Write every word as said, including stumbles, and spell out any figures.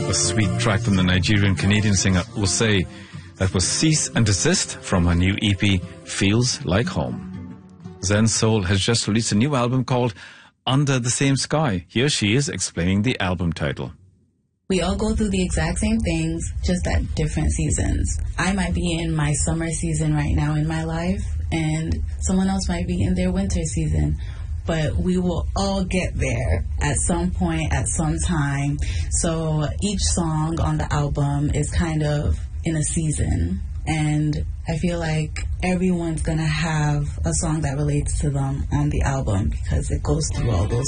A sweet track from the Nigerian-Canadian singer Osei. That was Cease and Desist from her new E P, Feels Like Home. Zen Soul has just released a new album called Under the Same Sky. Here she is explaining the album title. We all go through the exact same things, just at different seasons. I might be in my summer season right now in my life, and someone else might be in their winter season. But we will all get there at some point, at some time. So each song on the album is kind of in a season. And I feel like everyone's going to have a song that relates to them on the album because it goes through all those